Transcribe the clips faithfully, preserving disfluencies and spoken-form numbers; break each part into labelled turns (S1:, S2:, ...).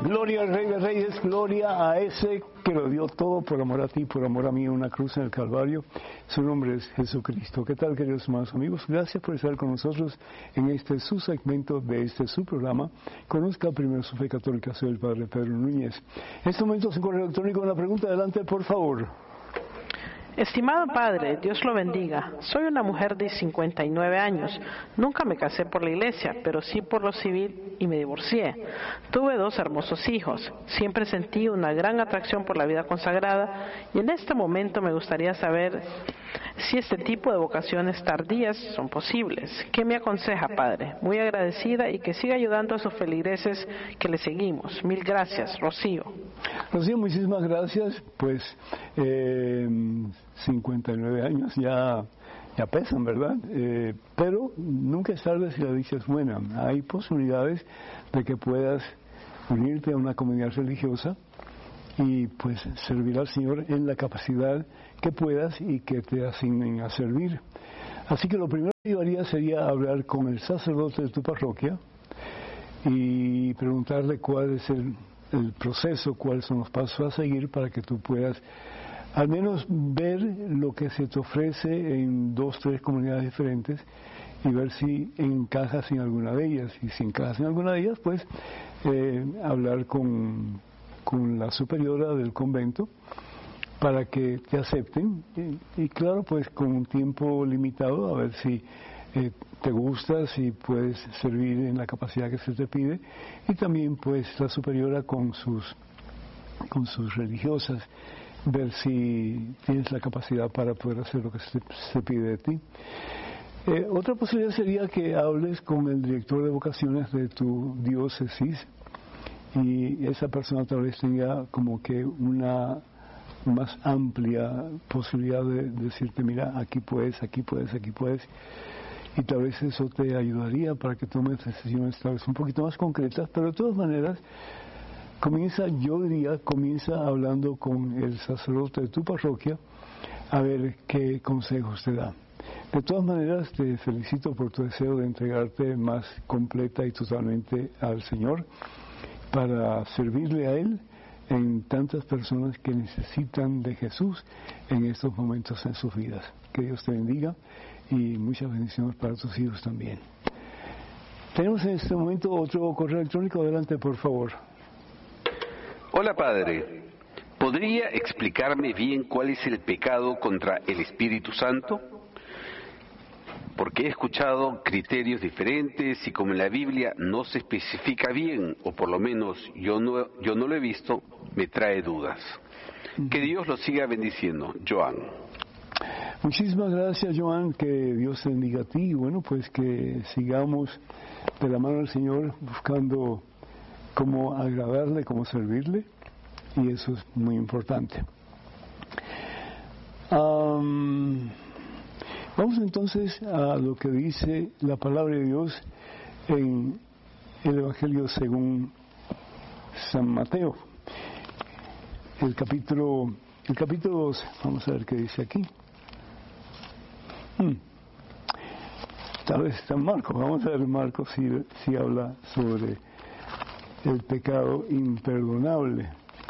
S1: Gloria al Rey de Reyes, gloria a ese que lo dio todo por amor a ti, por amor a mí en una cruz en el Calvario. Su nombre es Jesucristo. ¿Qué tal, queridos hermanos amigos? Gracias por estar con nosotros en este su segmento de este su programa. Conozca primero su fe católica. Soy el Padre Pedro Núñez. En este momento, su correo electrónico, una pregunta. Adelante, por favor.
S2: Estimado padre, Dios lo bendiga. Soy una mujer de cincuenta y nueve años. Nunca me casé por la iglesia, pero sí por lo civil y me divorcié. Tuve dos hermosos hijos. Siempre sentí una gran atracción por la vida consagrada y en este momento me gustaría saber si este tipo de vocaciones tardías son posibles. ¿Qué me aconseja, padre? Muy agradecida y que siga ayudando a sus feligreses que le seguimos. Mil gracias, Rocío.
S1: Rocío, muchísimas gracias. Pues eh, cincuenta y nueve años ya, ya pesan, ¿verdad? Eh, pero nunca es tarde si la dicha es buena. Hay posibilidades de que puedas unirte a una comunidad religiosa y pues servir al Señor en la capacidad que puedas y que te asignen a servir. Así que lo primero que yo haría sería hablar con el sacerdote de tu parroquia y preguntarle cuál es el, el proceso, cuáles son los pasos a seguir para que tú puedas al menos ver lo que se te ofrece en dos, tres comunidades diferentes y ver si encajas en alguna de ellas. Y si encajas en alguna de ellas, pues eh, hablar con, con la superiora del convento para que te acepten. Y, y claro, pues con un tiempo limitado, a ver si eh, te gusta, si puedes servir en la capacidad que se te pide. Y también pues la superiora con sus, con sus religiosas, ver si tienes la capacidad para poder hacer lo que se, se pide de ti. Eh, otra posibilidad sería que hables con el director de vocaciones de tu diócesis y esa persona tal vez tenga como que una más amplia posibilidad de, de decirte, mira, aquí puedes, aquí puedes, aquí puedes, y tal vez eso te ayudaría para que tomes decisiones tal vez un poquito más concretas, pero de todas maneras comienza, yo diría, comienza hablando con el sacerdote de tu parroquia a ver qué consejos te da. De todas maneras, te felicito por tu deseo de entregarte más completa y totalmente al Señor para servirle a Él en tantas personas que necesitan de Jesús en estos momentos en sus vidas. Que Dios te bendiga y muchas bendiciones para tus hijos también. Tenemos en este momento otro correo electrónico. Adelante, por favor.
S3: Hola, padre. ¿Podría explicarme bien cuál es el pecado contra el Espíritu Santo? Porque he escuchado criterios diferentes y como en la Biblia no se especifica bien, o por lo menos yo no, yo no lo he visto, me trae dudas. Que Dios lo siga bendiciendo. Joan.
S1: Muchísimas gracias, Joan, que Dios te bendiga a ti y bueno, pues que sigamos de la mano del Señor buscando cómo agradarle, cómo servirle, y eso es muy importante. Um, vamos entonces a lo que dice la palabra de Dios en el Evangelio según San Mateo, el capítulo, el capítulo dos, vamos a ver qué dice aquí. Hmm. Tal vez está en Marcos, vamos a ver Marcos si, si habla sobre el pecado imperdonable.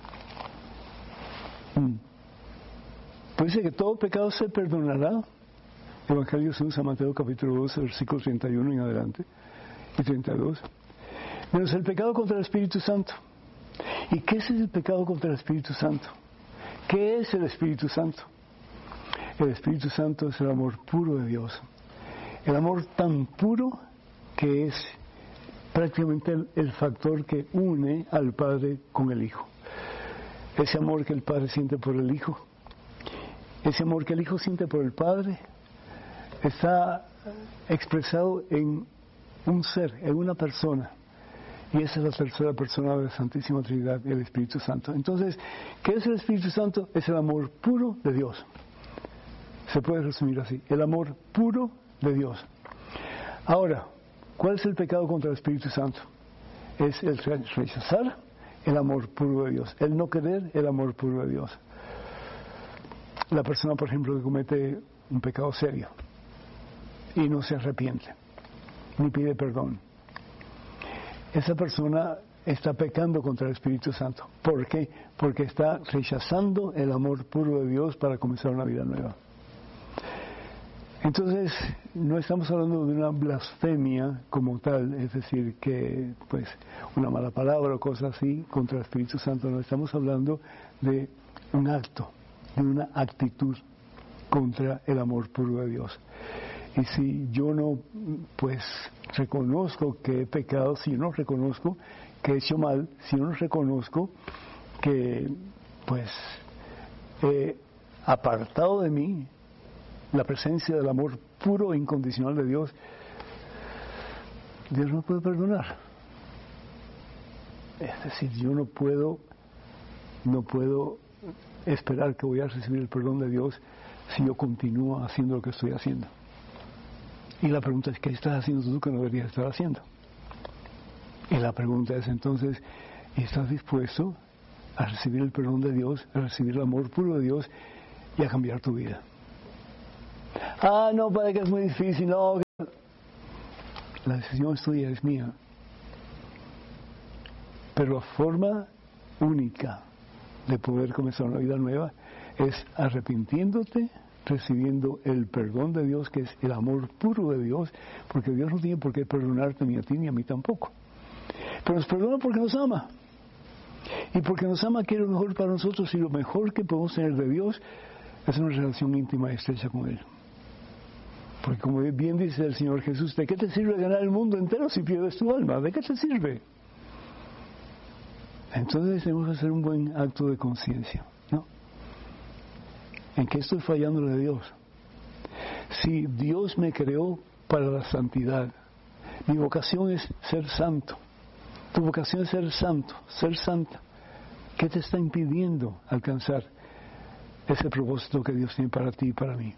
S1: Hmm. Pues dice que todo pecado se perdonará. Evangelio según San Mateo capítulo dos, versículos treinta y uno en adelante y treinta y dos. Menos el pecado contra el Espíritu Santo. ¿Y qué es el pecado contra el Espíritu Santo? ¿Qué es el Espíritu Santo? El Espíritu Santo es el amor puro de Dios. El amor tan puro que es prácticamente el, el factor que une al Padre con el Hijo. Ese amor que el Padre siente por el Hijo, ese amor que el Hijo siente por el Padre, está expresado en un ser, en una persona. Y esa es la tercera persona de la Santísima Trinidad, el Espíritu Santo. Entonces, ¿qué es el Espíritu Santo? Es el amor puro de Dios. Se puede resumir así, el amor puro de Dios. Ahora, ¿cuál es el pecado contra el Espíritu Santo? Es el rechazar el amor puro de Dios, el no querer el amor puro de Dios. La persona, por ejemplo, que comete un pecado serio y no se arrepiente, ni pide perdón. Esa persona está pecando contra el Espíritu Santo. ¿Por qué? Porque está rechazando el amor puro de Dios para comenzar una vida nueva. Entonces, no estamos hablando de una blasfemia como tal, es decir, que pues una mala palabra o cosas así contra el Espíritu Santo, no, estamos hablando de un acto, de una actitud contra el amor puro de Dios. Y si yo no, pues, reconozco que he pecado, si yo no reconozco que he hecho mal, si yo no reconozco que, pues, he apartado de mí la presencia del amor puro e incondicional de Dios, Dios no puede perdonar. Es decir, yo no puedo, no puedo esperar que voy a recibir el perdón de Dios si yo continúo haciendo lo que estoy haciendo. Y la pregunta es, ¿qué estás haciendo tú que no deberías estar haciendo? Y la pregunta es entonces, ¿estás dispuesto a recibir el perdón de Dios, a recibir el amor puro de Dios y a cambiar tu vida? Ah, no, padre, que es muy difícil, no. La decisión es tuya, es mía. Pero la forma única de poder comenzar una vida nueva es arrepintiéndote, recibiendo el perdón de Dios, que es el amor puro de Dios, porque Dios no tiene por qué perdonarte ni a ti ni a mí tampoco. Pero nos perdona porque nos ama. Y porque nos ama quiere lo mejor para nosotros, y lo mejor que podemos tener de Dios es una relación íntima y estrecha con Él. Porque como bien dice el Señor Jesús, ¿de qué te sirve ganar el mundo entero si pierdes tu alma? ¿De qué te sirve? Entonces tenemos que hacer un buen acto de conciencia, ¿no? ¿En qué estoy fallándole a Dios? Si Dios me creó para la santidad, mi vocación es ser santo. Tu vocación es ser santo, ser santa. ¿Qué te está impidiendo alcanzar ese propósito que Dios tiene para ti y para mí?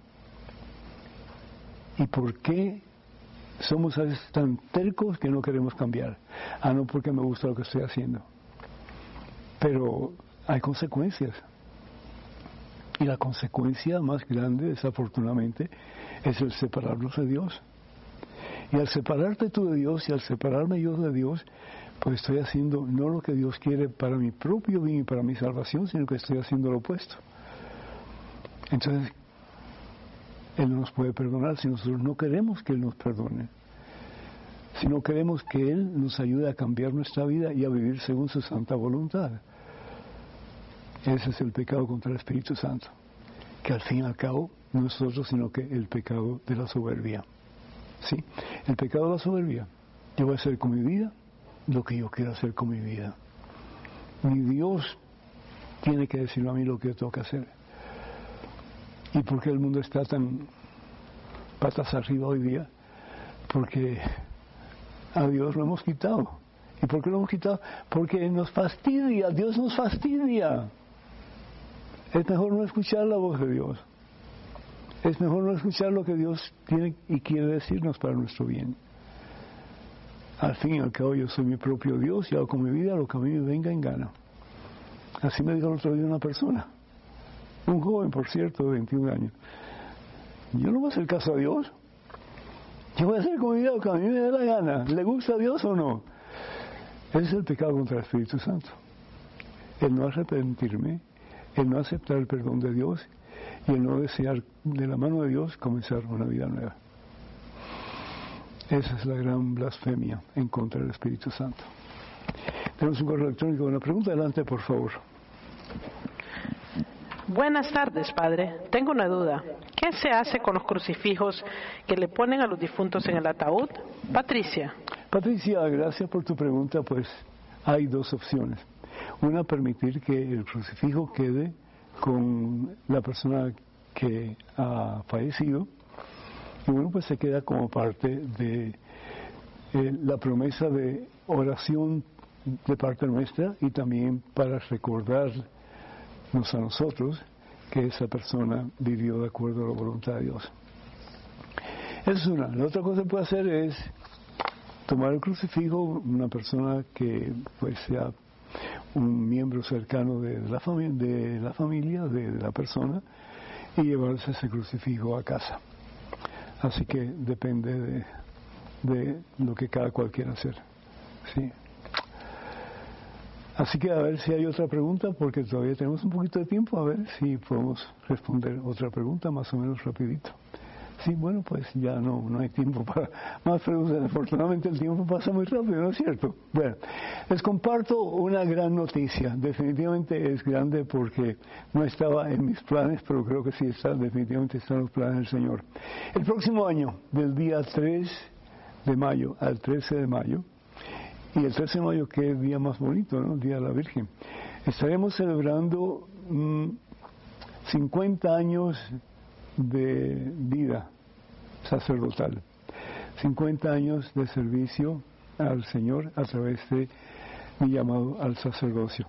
S1: ¿Y por qué somos a veces tan tercos que no queremos cambiar? Ah, no, porque me gusta lo que estoy haciendo. Pero hay consecuencias. Y la consecuencia más grande, desafortunadamente, es el separarnos de Dios. Y al separarte tú de Dios y al separarme yo de Dios, pues estoy haciendo no lo que Dios quiere para mi propio bien y para mi salvación, sino que estoy haciendo lo opuesto. Entonces, Él no nos puede perdonar si nosotros no queremos que Él nos perdone. Si no queremos que Él nos ayude a cambiar nuestra vida y a vivir según su santa voluntad. Ese es el pecado contra el Espíritu Santo, que al fin y al cabo no es otro sino que el pecado de la soberbia. ¿Sí? El pecado de la soberbia. Yo voy a hacer con mi vida lo que yo quiero hacer con mi vida. Ni Dios tiene que decirme a mí lo que yo tengo que hacer. ¿Y por qué el mundo está tan patas arriba hoy día? Porque a Dios lo hemos quitado. ¿Y por qué lo hemos quitado? Porque nos fastidia, Dios nos fastidia. Es mejor no escuchar la voz de Dios. Es mejor no escuchar lo que Dios tiene y quiere decirnos para nuestro bien. Al fin y al cabo yo soy mi propio Dios y hago con mi vida lo que a mí me venga en gana. Así me dijo el otro día una persona. Un joven, por cierto, de veintiún años. Yo no voy a hacer caso a Dios. Yo voy a hacer con mi vida lo que a mí me dé la gana. ¿Le gusta a Dios o no? Ese es el pecado contra el Espíritu Santo. El no arrepentirme, el no aceptar el perdón de Dios y el no desear de la mano de Dios comenzar una vida nueva. Esa es la gran blasfemia en contra del Espíritu Santo. Tenemos un correo electrónico. Una pregunta, adelante, por favor.
S2: Buenas tardes, padre. Tengo una duda. ¿Qué se hace con los crucifijos que le ponen a los difuntos en el ataúd? Patricia.
S1: Patricia, gracias por tu pregunta. Pues hay dos opciones. Una, permitir que el crucifijo quede con la persona que ha fallecido. Y bueno, pues se queda como parte de eh, la promesa de oración de parte nuestra y también para recordarnos a nosotros que esa persona vivió de acuerdo a la voluntad de Dios. Esa es una. La otra cosa que puede hacer es tomar el crucifijo, una persona que pues sea un miembro cercano de la, fami- de la familia, de, de la persona, y llevarse ese crucifijo a casa. Así que depende de, de lo que cada cual quiera hacer. ¿Sí? Así que a ver si hay otra pregunta, porque todavía tenemos un poquito de tiempo, a ver si podemos responder otra pregunta más o menos rapidito. Sí, bueno, pues ya no, no hay tiempo para más preguntas. Afortunadamente el tiempo pasa muy rápido, ¿no es cierto? Bueno, les comparto una gran noticia. Definitivamente es grande porque no estaba en mis planes, pero creo que sí está, definitivamente está en los planes del Señor. El próximo año, del día tres de mayo al trece de mayo, y el trece de mayo, que es el día más bonito, ¿no? El Día de la Virgen, estaremos celebrando mmm, cincuenta años de vida sacerdotal, cincuenta años de servicio al Señor a través de mi llamado al sacerdocio.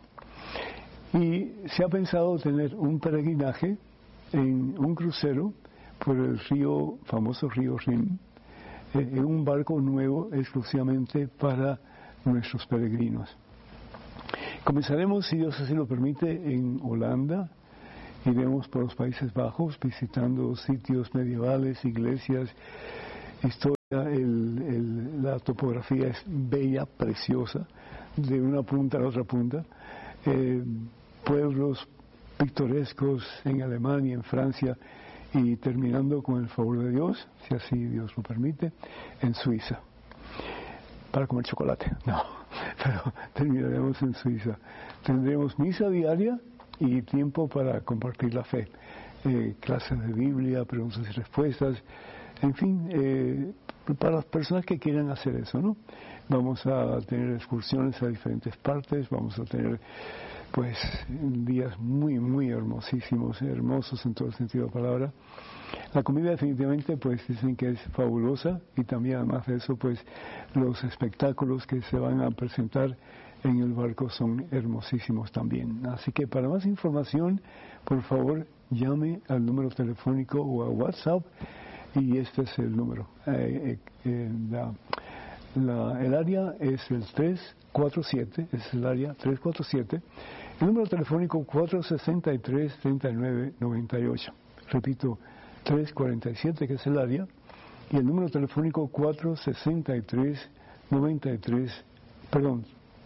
S1: Y se ha pensado tener un peregrinaje en un crucero por el río, famoso río Rin, eh, en un barco nuevo exclusivamente para nuestros peregrinos. Comenzaremos, si Dios así lo permite, en Holanda. Iremos por los Países Bajos visitando sitios medievales, iglesias, historia, el, el, la topografía es bella, preciosa, de una punta a la otra punta, eh, pueblos pintorescos en Alemania, en Francia, y terminando con el favor de Dios, si así Dios lo permite, en Suiza, para comer chocolate, no, pero terminaremos en Suiza. Tendremos misa diaria y tiempo para compartir la fe, eh, clases de Biblia, preguntas y respuestas, en fin, eh, para las personas que quieran hacer eso, ¿no? Vamos a tener excursiones a diferentes partes, vamos a tener pues días muy, muy hermosísimos, hermosos en todo el sentido de la palabra. La comida definitivamente pues dicen que es fabulosa, y también además de eso pues los espectáculos que se van a presentar en el barco son hermosísimos también. Así que para más información, por favor, llame al número telefónico o a WhatsApp, y este es el número. Eh, eh, la, la, el área es el tres cuatro siete, es el área tres cuatro siete, el número telefónico cuatro seis tres, tres nueve nueve ocho. Repito, tres cuatro siete, que es el área, y el número telefónico cuatro seis tres, nueve tres, perdón,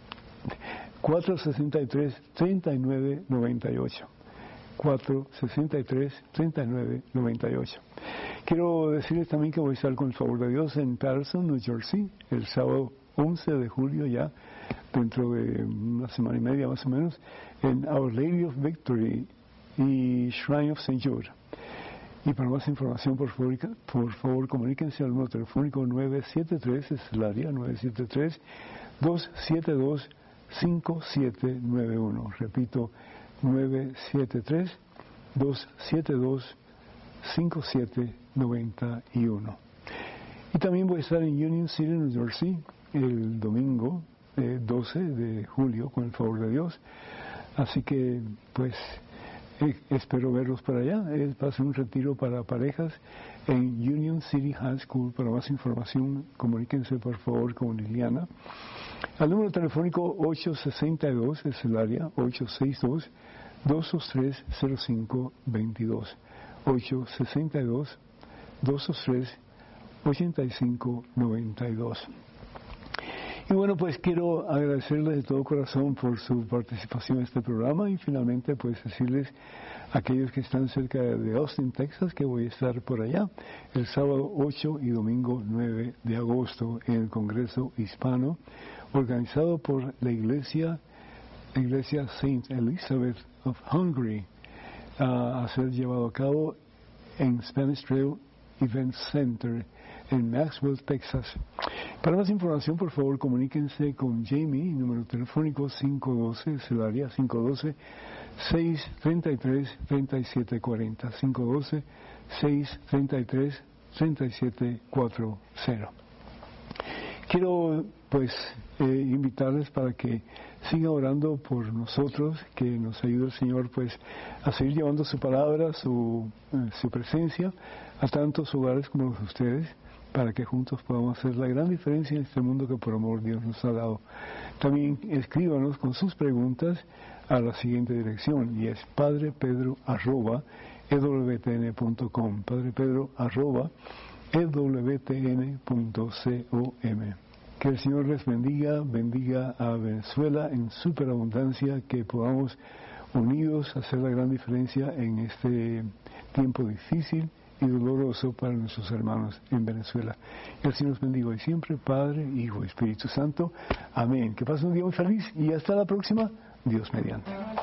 S1: cuatro seis tres, tres nueve nueve ocho. cuatro seis tres, tres nueve nueve ocho. Quiero decirles también que voy a estar con el favor de Dios en Patterson, New Jersey, el sábado once de julio, ya dentro de una semana y media más o menos, en Our Lady of Victory y Shrine of Saint Jude. Y para más información, por favor, por favor comuníquense al número telefónico nueve siete tres, es el área, nueve siete tres, dos siete dos, cinco siete nueve uno. Repito, nueve siete tres, dos siete dos, cinco siete nueve uno. Y también voy a estar en Union City, New Jersey, el domingo eh, doce de julio, con el favor de Dios. Así que, pues, eh, espero verlos por allá. Es, va a ser un retiro para parejas en Union City High School. Para más información, comuníquense por favor con Liliana al número telefónico ocho seis dos, es el área, ocho seis dos, dos dos tres, cero cinco dos dos, ocho seis dos, dos dos tres, ocho cinco nueve dos. Y bueno, pues quiero agradecerles de todo corazón por su participación en este programa, y finalmente pues decirles a aquellos que están cerca de Austin, Texas, que voy a estar por allá el sábado ocho y domingo nueve de agosto en el Congreso Hispano, organizado por la iglesia, la iglesia Saint Elizabeth of Hungary, a ser llevado a cabo en Spanish Trail Event Center en Maxwell, Texas. Para más información, por favor, comuníquense con Jamie, número telefónico cinco uno dos, es el área, cinco uno dos, seis tres tres, tres siete cuatro cero, cinco uno dos, seis tres tres, tres siete cuatro cero. Quiero, pues, eh, invitarles para que sigan orando por nosotros, que nos ayude el Señor, pues, a seguir llevando su palabra, su, eh, su presencia a tantos hogares como los de ustedes, para que juntos podamos hacer la gran diferencia en este mundo que por amor Dios nos ha dado. También escríbanos con sus preguntas a la siguiente dirección, y es padrepedro arroba e w t n punto com, padrepedro arroba e w t n punto com. Que el Señor les bendiga, bendiga a Venezuela en superabundancia, que podamos unidos hacer la gran diferencia en este tiempo difícil y doloroso para nuestros hermanos en Venezuela. Que el Señor los bendiga hoy siempre, Padre, Hijo y Espíritu Santo. Amén. Que pasen un día muy feliz y hasta la próxima, Dios mediante.